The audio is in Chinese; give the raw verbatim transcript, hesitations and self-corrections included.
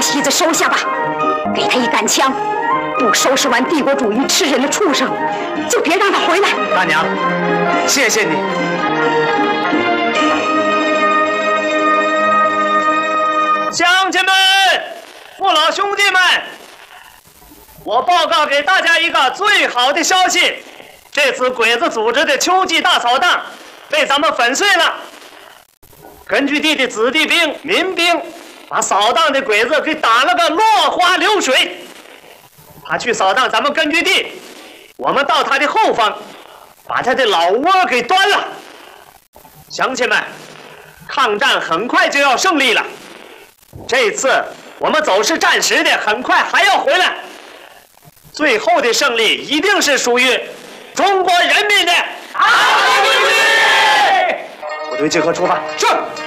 西子收下吧，给他一杆枪，不收拾完帝国主义吃人的畜生，就别让他回来。 大娘，谢谢你。乡亲们，父老兄弟们，我报告给大家一个最好的消息：这次鬼子组织的秋季大扫荡被咱们粉碎了。根据地的子弟兵、民兵把扫荡的鬼子给打了个落花流水。他去扫荡咱们根据地，我们到他的后方，把他的老窝给端了。乡亲们，抗战很快就要胜利了。这次我们走是暂时的，很快还要回来。最后的胜利一定是属于中国人民的。好，部队集合出发。是。